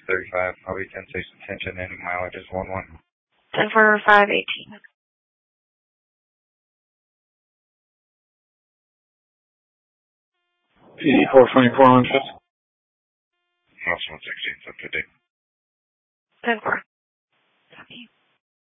35, probably 10, 6 attention, and mileage is 11. 10 for 518. 8424 on shift. House 116, up to date. 10 4. Copy.